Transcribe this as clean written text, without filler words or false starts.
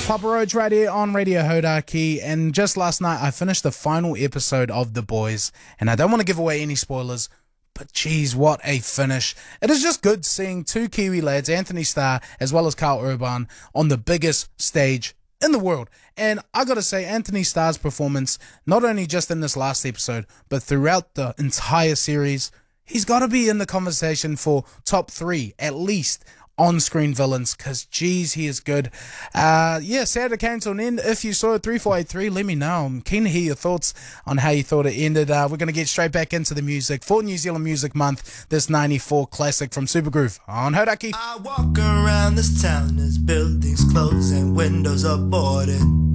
Papa Roach right here on Radio Hodaki, and just last night I finished the final episode of The Boys, and I don't want to give away any spoilers, but geez, what a finish. It is just good seeing two Kiwi lads, Anthony Starr as well as Carl Urban, on the biggest stage in the world. And I gotta say, Anthony Starr's performance, not only just in this last episode, but throughout the entire series, he's gotta be in the conversation for top 3, at least, on-screen villains, because geez, he is good. Saturday came to an end. If you saw it, 3483, let me know. I'm keen to hear your thoughts on how you thought it ended. We're going to get straight back into the music for New Zealand Music Month, this 94 classic from Supergroove on Hodaki. I walk around this town as buildings close and windows are boarded.